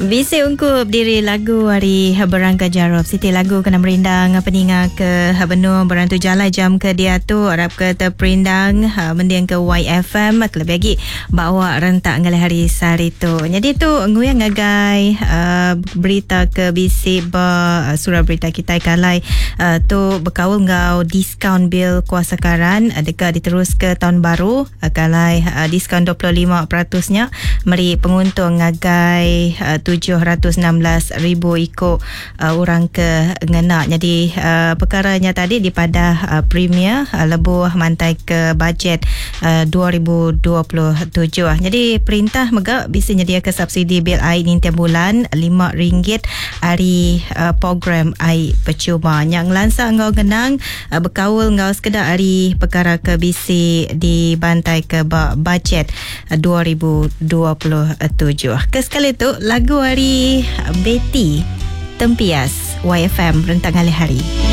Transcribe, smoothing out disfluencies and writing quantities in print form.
Bisi ungkup diri lagu hari berangka Jarob. Siti lagu kena merindang peninga ke benua berantu jalai jam ke dia tu Arab ke terperindang mendiang ke YFM kelebih lagi bawa rentak ngalih hari sari tu. Jadi tu nguyang ngagai berita ke bisi surah berita kita kalai tu berkawal ngau diskaun bil kuasa karan dekat diterus ke tahun baru kalai diskaun 25%-nya meri penguntung ngagai 716,000 ikut orang ke ngena. Jadi perkaranya tadi di pada premier lebuh mantai ke bajet 2027. Jadi perintah megak bisa nyedia ke subsidi bil air ni tiap bulan RM5 hari program air percuma. Yang lansak ngau genang berkawal ngau sekedar hari perkara ke bisi di bantai ke bajet 2027. Ke sekali tu lagu hari Betty Tempias YFM rentang hari.